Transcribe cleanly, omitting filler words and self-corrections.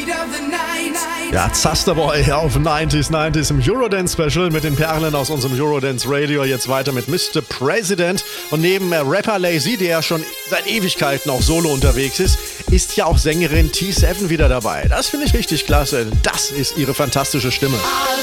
Ja, Zasterboy auf 90s im Eurodance Special mit den Perlen aus unserem Eurodance Radio. Jetzt weiter mit Mr. President. Und neben Rapper Lazy, der schon seit Ewigkeiten auch solo unterwegs ist ja auch Sängerin T7 wieder dabei. Das finde ich richtig klasse. Das ist ihre fantastische Stimme.